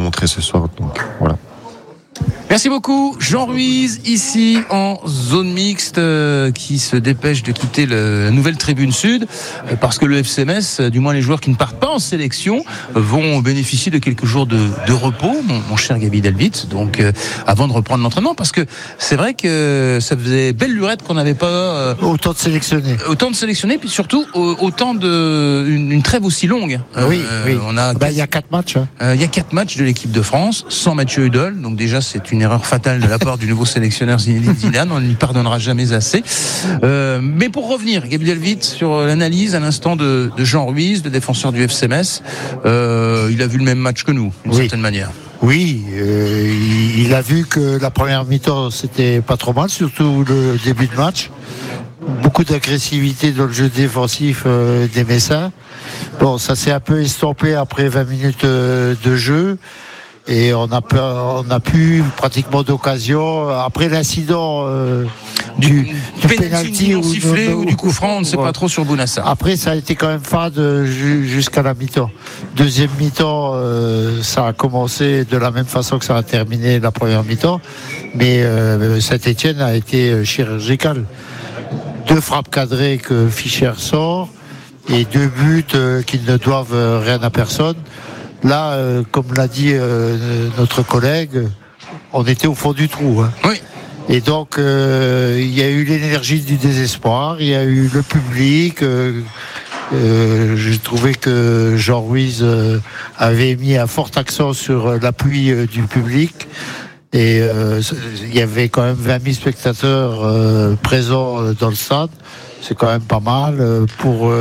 montrer ce soir. Donc voilà. Merci beaucoup, Jean Ruiz, ici en zone mixte, qui se dépêche de quitter la nouvelle tribune sud, parce que le FC Metz, du moins les joueurs qui ne partent pas en sélection, vont bénéficier de quelques jours de repos, mon cher Gaby Delvit, donc avant de reprendre l'entraînement, parce que c'est vrai que ça faisait belle lurette qu'on n'avait pas autant de sélectionnés, puis surtout autant une trêve aussi longue. Oui. Il y a 4 matchs. Il y a 4 matchs de l'équipe de France, sans Mathieu Hudol, donc déjà c'est une erreur fatale de la part du nouveau sélectionneur Zinedine Zidane, on ne lui pardonnera jamais assez. Mais pour revenir, Gaby Delvit, sur l'analyse à l'instant de Jean Ruiz, le défenseur du FC Metz, il a vu le même match que nous, d'une certaine manière. Oui, il a vu que la première mi-temps c'était pas trop mal, surtout le début de match. Beaucoup d'agressivité dans le jeu défensif des Messins. Bon, ça s'est un peu estompé après 20 minutes de jeu. Et on a plus pratiquement d'occasion. Après l'incident du penalty ou sifflé ou du coup franc, on ne sait pas trop sur Bounassa. Après, ça a été quand même fade jusqu'à la mi-temps. Deuxième mi-temps, ça a commencé de la même façon que ça a terminé la première mi-temps. Mais Saint-Etienne a été chirurgical. 2 frappes cadrées que Fischer sort et 2 buts qui ne doivent rien à personne. Là, comme l'a dit notre collègue, on était au fond du trou. Hein. Oui. Et donc, il y a eu l'énergie du désespoir, il y a eu le public. J'ai trouvé que Jean Ruiz avait mis un fort accent sur l'appui du public. Et il y avait quand même 20 000 spectateurs présents dans le stade. C'est quand même pas mal pour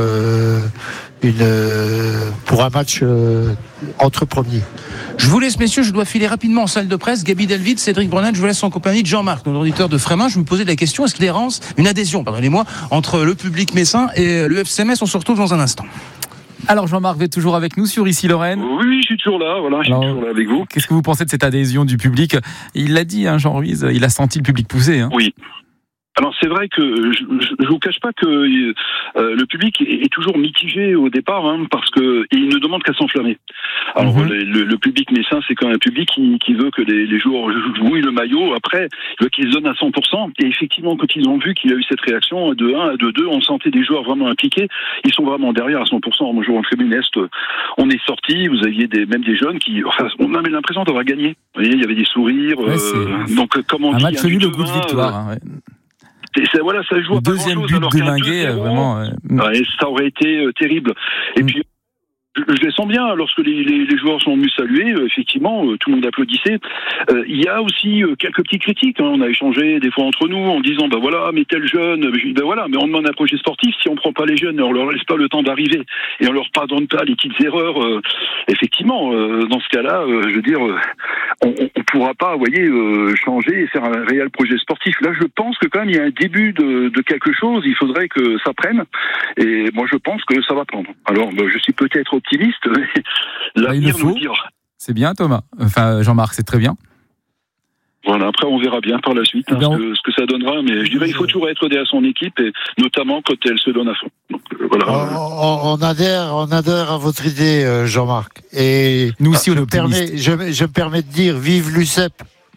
un match entre premiers. Je vous laisse, messieurs, je dois filer rapidement en salle de presse. Gaby Delvit, Cédric Brenat, je vous laisse en compagnie de Jean-Marc, notre auditeur de Frémin. Je me posais la question, est-ce qu'il y a une adhésion, pardonnez-moi, entre le public messin et le FC Metz? On se retrouve dans un instant. Alors Jean-Marc, vous êtes toujours avec nous sur Ici Lorraine? Oui, je suis toujours là, voilà, je suis toujours là avec vous. Qu'est-ce que vous pensez de cette adhésion du public? Il l'a dit, Jean Ruiz, il a senti le public pousser. Oui. Alors c'est vrai que je vous cache pas que le public est toujours mitigé au départ, parce que il ne demande qu'à s'enflammer. Alors le public messin, c'est quand même un public qui veut que les joueurs jouent le maillot. Après, il veut qu'ils donnent à 100%. Et effectivement, quand ils ont vu qu'il y a eu cette réaction de 1 à 2, on sentait des joueurs vraiment impliqués. Ils sont vraiment derrière à 100%. Moi, je vois en tribune Est, on est sortis. Vous aviez même des jeunes on avait l'impression d'avoir gagné. Vous voyez, il y avait des sourires. Donc, comme on dit, un match nul au goût de victoire. Voilà, ça joue à pas deuxième grand-chose, but de Minguet, vraiment. Ça aurait été terrible. Et puis, je les sens bien lorsque les joueurs sont venus saluer. Effectivement, tout le monde applaudissait. Il y a aussi quelques petites critiques. On a échangé des fois entre nous en disant voilà, mais tel jeune, mais on demande un projet sportif. Si on prend pas les jeunes, on leur laisse pas le temps d'arriver et on leur pardonne pas les petites erreurs. Effectivement, dans ce cas-là, je veux dire, on pourra pas, changer et faire un réel projet sportif. Là, je pense que quand même il y a un début de quelque chose. Il faudrait que ça prenne. Et moi, je pense que ça va prendre. Alors, je suis peut-être optimiste, mais l'avenir nous le dira. C'est bien, Thomas. Enfin, Jean-Marc, c'est très bien. Voilà, après on verra bien par la suite ce que ça donnera, mais je dirais il faut toujours être aidé à son équipe, et notamment quand elle se donne à fond. Donc, voilà. On adhère à votre idée, Jean-Marc. Et nous aussi, on est optimistes. Je me permets de dire vive l'UCEP.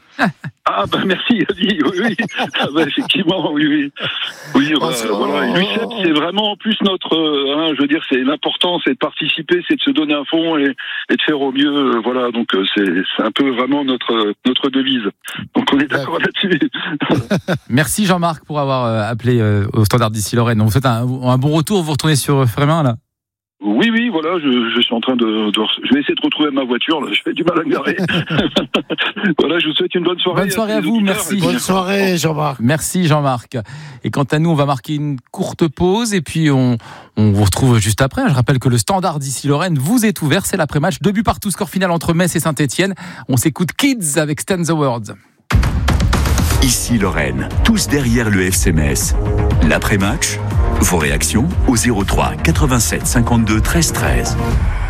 Merci, oui. Effectivement, oui. L'UCEP, c'est vraiment en plus notre, je veux dire, c'est l'important, c'est de participer, c'est de se donner à fond et de faire au mieux, voilà. Donc c'est un peu vraiment notre devise. Donc on est d'accord là-dessus. Merci Jean-Marc pour avoir appelé au Standard d'Ici Lorraine. On vous souhaite un bon retour. Vous retournez sur Frémin là? Oui, voilà, je suis en train je vais essayer de retrouver ma voiture, là, je fais du mal à me garer. Voilà, je vous souhaite une bonne soirée. Bonne soirée à vous, merci. Bonne soirée, Jean-Marc. Merci, Jean-Marc. Et quant à nous, on va marquer une courte pause et puis on vous retrouve juste après. Je rappelle que le Standard d'Ici Lorraine vous est ouvert, c'est l'après-match. 2 buts partout, score final entre Metz et Saint-Etienne. On s'écoute Kids avec Stand the Words. Ici Lorraine, tous derrière le FC Metz. L'après-match, vos réactions au 03 87 52 13 13.